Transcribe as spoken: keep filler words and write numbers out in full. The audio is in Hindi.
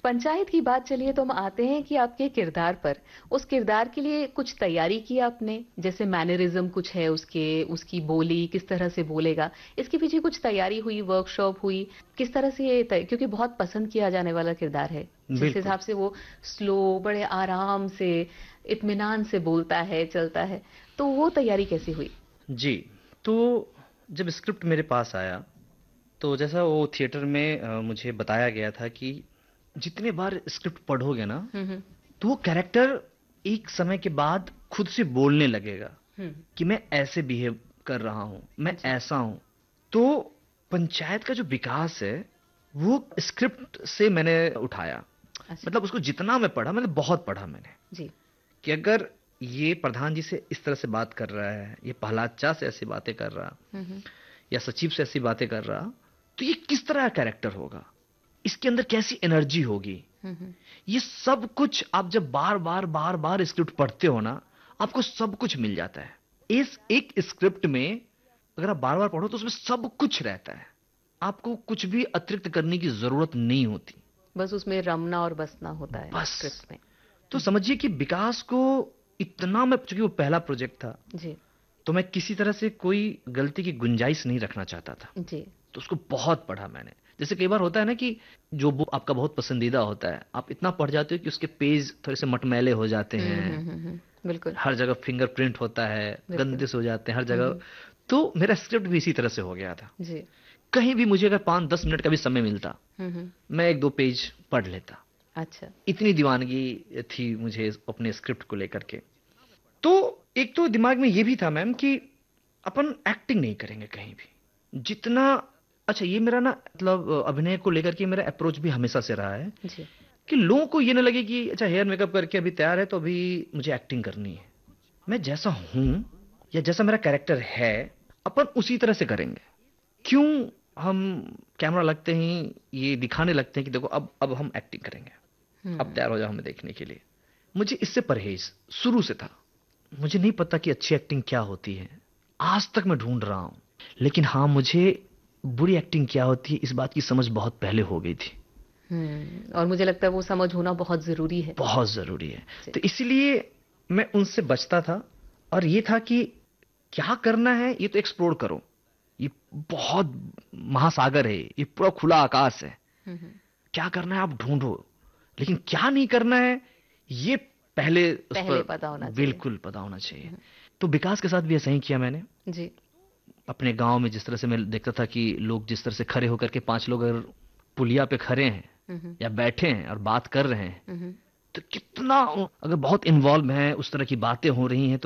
पंचायत की बात चलिए तो हम आते हैं कि आपके किरदार पर। उस किरदार के लिए कुछ तैयारी की आपने? जैसे मैनरिज्म कुछ है उसके, उसकी बोली किस तरह से बोलेगा, इसके पीछे कुछ तैयारी हुई, वर्कशॉप हुई? किस तरह से ये तय, क्योंकि बहुत पसंद किया जाने वाला किरदार है, जिस बिल्कुल। हिसाब से वो स्लो, बड़े आराम से, इत्मीनान से बोलता है, चलता है, तो वो तैयारी कैसी हुई? जी, तो जब स्क्रिप्ट मेरे पास आया, तो जैसा वो थिएटर में अ, मुझे बताया गया था कि जितने बार स्क्रिप्ट पढ़ोगे ना, हम्म हम्म तो वो कैरेक्टर एक समय के बाद खुद से बोलने लगेगा हम्म, कि मैं ऐसे बिहेव कर रहा हूँ, मैं जी, ऐसा हूँ। तो पंचायत का जो विकास है, वो स्क्रिप्ट से मैंने उठाया। अच्छा, मतलब उसको जितना मैं पढ़ा, मैंने बहुत पढ़ा मैंने, जी, कि अगर ये प्रधान जी से इस तरह से बात कर रहा है, ये प्रहलाद चा से ऐसी बातें कर रहा, हम्म हम्म या सचिव से ऐसी बातें कर रहा, तो ये किस तरह का कैरेक्टर होगा, इसके अंदर कैसी एनर्जी होगी। हम्म हम्म, ये सब कुछ आप जब बार बार बार बार स्क्रिप्ट पढ़ते हो ना, आपको सब कुछ मिल जाता है। इस एक स्क्रिप्ट में अगर आप बार बार पढ़ो तो उसमें सब कुछ रहता है, आपको कुछ भी अतिरिक्त करने की जरूरत नहीं होती। बस उसमें रमना और बसना होता है बस। स्क्रिप्ट में। तो हम्म, समझिए कि विकास को इतना, मैं चूंकि वो पहला प्रोजेक्ट था, जी तो मैं किसी तरह से कोई गलती की गुंजाइश नहीं रखना चाहता था। जी, तो उसको बहुत पढ़ा मैंने। जैसे कई बार होता है ना कि जो बुक आपका बहुत पसंदीदा होता है, आप इतना पढ़ जाते हो कि उसके पेज थोड़े से मटमैले हो जाते हम्म हैं, हम्म हम्म हम्म, बिल्कुल हर जगह फिंगरप्रिंट होता है, बिल्कुल, गंदे से हो जाते हैं हर हम्म जगह। हम्म, तो मेरा स्क्रिप्ट भी इसी तरह से हो गया था। जी, कहीं भी मुझे अगर पाँच दस मिनट का भी समय मिलता, हम्म हम्म, मैं एक दो पेज पढ़ लेता। अच्छा, इतनी दीवानगी थी मुझे अपने स्क्रिप्ट को लेकर के। तो एक तो दिमाग में ये भी था मैम कि अपन एक्टिंग नहीं करेंगे कहीं भी जितना। अच्छा, ये मेरा ना मतलब अभिनय को लेकर के मेरा अप्रोच भी हमेशा से रहा है जी, कि लोगों को ये ना लगे कि अच्छा हेयर मेकअप करके अभी तैयार है तो अभी मुझे एक्टिंग करनी है। मैं जैसा हूं या जैसा मेरा कैरेक्टर है, अपन उसी तरह से करेंगे। क्यों हम कैमरा लगते ही ये दिखाने लगते हैं कि देखो अब अब हम एक्टिंग करेंगे, अब हम्म, तैयार हो जाओ हमें देखने के लिए। मुझे इससे परहेज शुरू से था। मुझे नहीं पता कि अच्छी एक्टिंग क्या होती है, आज तक मैं ढूंढ रहा हूं। लेकिन हाँ, मुझे बुरी एक्टिंग क्या होती है इस बात की समझ बहुत पहले हो गई थी। हम्म, और मुझे लगता है वो समझ होना बहुत जरूरी है। बहुत जरूरी है। जी, तो इसलिए मैं उनसे बचता था। और ये था कि क्या करना है ये तो एक्सप्लोर करो, ये बहुत महासागर है, ये पूरा खुला आकाश है। हम्म हम्म, क्या करना है आप ढूंढो, लेकिन क्या नहीं करना है ये पहले उस पहले पर पता होना चाहिए। बिल्कुल पता होना चाहिए। हम्म, तो विकास के साथ भी ऐसा ही किया मैंने। जी, अपने गांव में जिस तरह से मैं देखता था कि लोग जिस तरह से खड़े होकर के पांच लोग अगर पुलिया पे खड़े हैं हम्म या बैठे हैं और बात कर रहे हैं, हम्म, तो कितना, अगर बहुत इन्वॉल्व हैं, उस तरह की बातें हो रही हैं, तो